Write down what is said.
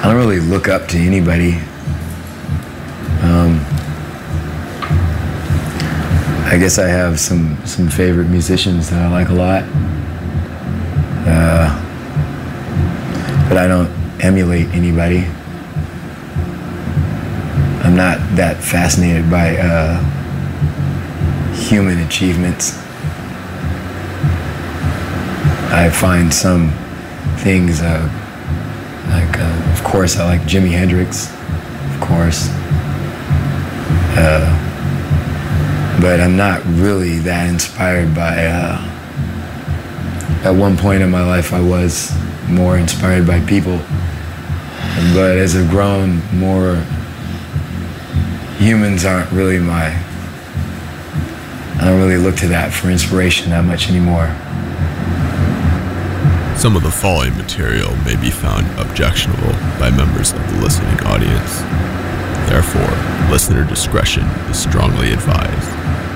I don't really look up to anybody. I guess I have some favorite musicians that I like a lot. But I don't emulate anybody. I'm not that fascinated by human achievements. I find some things, of course, I like Jimi Hendrix, of course. But I'm not really that inspired by, at one point in my life I was more inspired by people. But as I've grown more, humans aren't really I don't really look to that for inspiration that much anymore. Some of the following material may be found objectionable by members of the listening audience. Therefore, listener discretion is strongly advised.